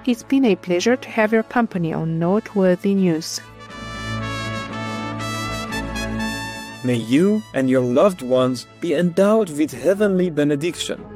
It's been a pleasure to have your company on Noteworthy News. May you and your loved ones be endowed with heavenly benediction.